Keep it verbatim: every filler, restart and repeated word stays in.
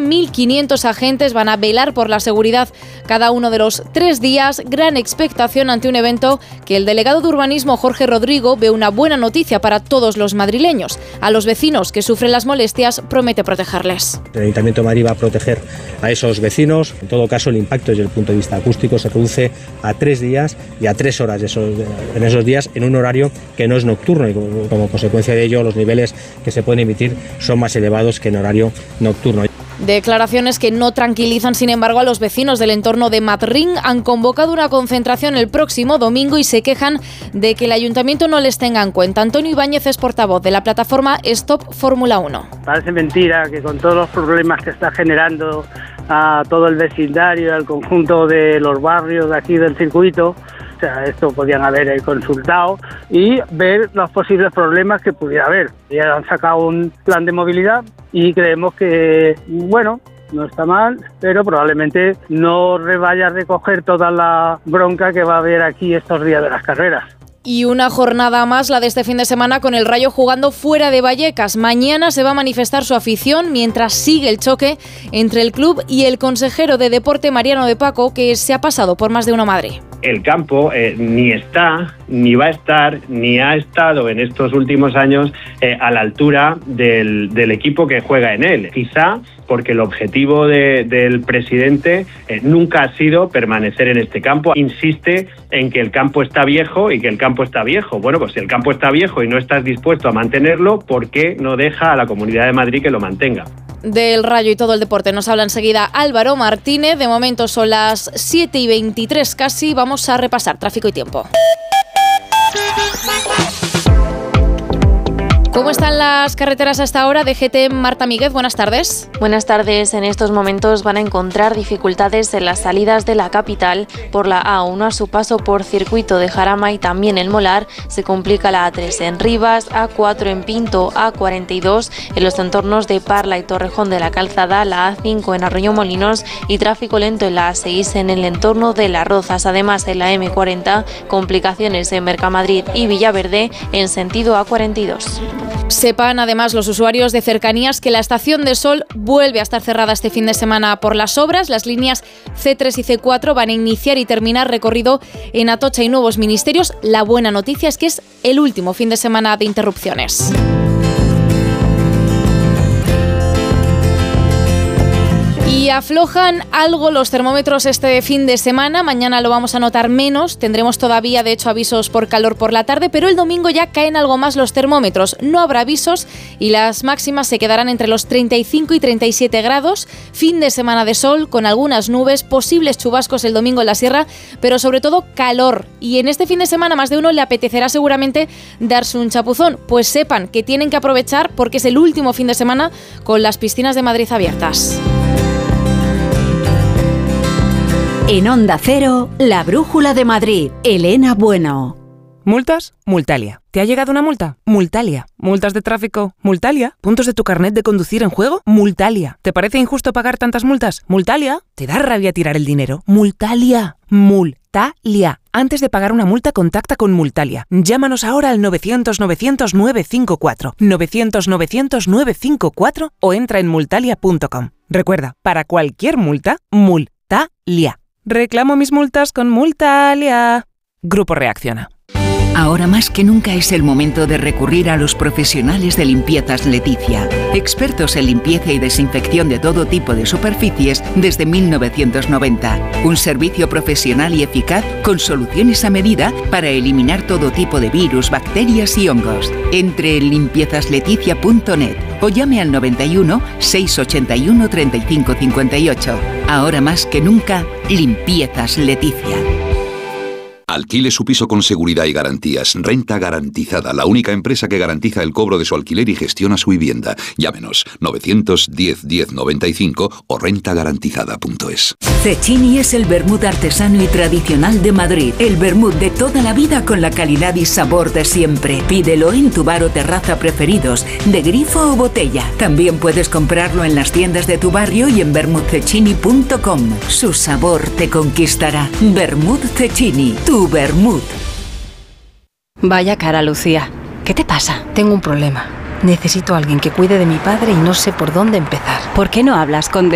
mil quinientos agentes van a velar por la seguridad cada uno de los tres días. Gran expectación ante un evento que el delegado de urbanismo Jorge Rodrigo ve una buena noticia para todos los madrileños. A los vecinos que sufren las molestias promete protegerles. El Ayuntamiento de Madrid va a proteger a esos vecinos. En todo caso, el impacto desde el punto de vista acústico se reduce a tres días y a tres horas de esos, en esos días en un horario que no es nocturno, y como, como consecuencia de ello los niveles que se pueden emitir son más elevados que en horario nocturno. Declaraciones que no tranquilizan, sin embargo, a los vecinos del entorno de Madrid. Han convocado una concentración el próximo domingo y se quejan de que el ayuntamiento no les tenga en cuenta. Antonio Ibáñez es portavoz de la plataforma Stop Fórmula uno. Parece mentira que con todos los problemas que está generando a todo el vecindario, al conjunto de los barrios de aquí del circuito, o sea, esto podían haber consultado y ver los posibles problemas que pudiera haber. Ya han sacado un plan de movilidad y creemos que, bueno, no está mal, pero probablemente no vaya a recoger toda la bronca que va a haber aquí estos días de las carreras. Y una jornada más, la de este fin de semana, con el Rayo jugando fuera de Vallecas. Mañana se va a manifestar su afición mientras sigue el choque entre el club y el consejero de deporte Mariano de Paco, que se ha pasado por más de uno Madrid. El campo eh, ni está, ni va a estar, ni ha estado en estos últimos años eh, a la altura del, del equipo que juega en él. Quizá porque el objetivo de, del presidente eh, nunca ha sido permanecer en este campo. Insiste en que el campo está viejo y que el campo está viejo. Bueno, pues si el campo está viejo y no estás dispuesto a mantenerlo, ¿por qué no deja a la Comunidad de Madrid que lo mantenga? Del Rayo y todo el deporte nos habla enseguida Álvaro Martínez. De momento son las siete y veintitrés casi. Vamos a repasar tráfico y tiempo. ¿Cómo están las carreteras hasta ahora? D G T, Marta Míguez, buenas tardes. Buenas tardes. En estos momentos van a encontrar dificultades en las salidas de la capital por la A uno a su paso por Circuito de Jarama y también el Molar. Se complica la A tres en Rivas, A cuatro en Pinto, A cuarenta y dos en los entornos de Parla y Torrejón de la Calzada, la A cinco en Arroyo-Molinos y tráfico lento en la A seis en el entorno de Las Rozas. Además, en la M cuarenta, complicaciones en Mercamadrid y Villaverde en sentido A cuarenta y dos. Sepan además los usuarios de cercanías que la Estación de Sol vuelve a estar cerrada este fin de semana por las obras. Las líneas C tres y C cuatro van a iniciar y terminar recorrido en Atocha y Nuevos Ministerios. La buena noticia es que es el último fin de semana de interrupciones. Y aflojan algo los termómetros este fin de semana. Mañana lo vamos a notar menos. Tendremos todavía, de hecho, avisos por calor por la tarde, pero el domingo ya caen algo más los termómetros. No habrá avisos y las máximas se quedarán entre los treinta y cinco y treinta y siete grados. Fin de semana de sol con algunas nubes, posibles chubascos el domingo en la sierra, pero sobre todo calor. Y en este fin de semana más de uno le apetecerá seguramente darse un chapuzón. Pues sepan que tienen que aprovechar porque es el último fin de semana con las piscinas de Madrid abiertas. En Onda Cero, la brújula de Madrid, Elena Bueno. ¿Multas? Multalia. ¿Te ha llegado una multa? Multalia. ¿Multas de tráfico? Multalia. ¿Puntos de tu carnet de conducir en juego? Multalia. ¿Te parece injusto pagar tantas multas? Multalia. ¿Te da rabia tirar el dinero? Multalia. Multalia. Antes de pagar una multa, contacta con Multalia. Llámanos ahora al novecientos novecientos nueve cinco cuatro, novecientos novecientos nueve cinco cuatro o entra en multalia punto com. Recuerda, para cualquier multa, Multalia. Reclamo mis multas con Multalia. Grupo Reacciona. Ahora más que nunca es el momento de recurrir a los profesionales de Limpiezas Leticia. Expertos en limpieza y desinfección de todo tipo de superficies desde mil novecientos noventa. Un servicio profesional y eficaz con soluciones a medida para eliminar todo tipo de virus, bacterias y hongos. Entre en limpiezas leticia punto net o llame al noventa y uno, seiscientos ochenta y uno, treinta y cinco cincuenta y ocho. Ahora más que nunca, Limpiezas Leticia. Alquile su piso con seguridad y garantías. Renta Garantizada, la única empresa que garantiza el cobro de su alquiler y gestiona su vivienda. Llámenos novecientos diez diez noventa y cinco o renta garantizada punto es. Cecchini es el vermut artesano y tradicional de Madrid. El vermut de toda la vida con la calidad y sabor de siempre. Pídelo en tu bar o terraza preferidos, de grifo o botella. También puedes comprarlo en las tiendas de tu barrio y en vermut cecchini punto com. Su sabor te conquistará. Vermut Cecchini, tu vermut. Vaya cara, Lucía. ¿Qué te pasa? Tengo un problema. Necesito a alguien que cuide de mi padre y no sé por dónde empezar. ¿Por qué no hablas con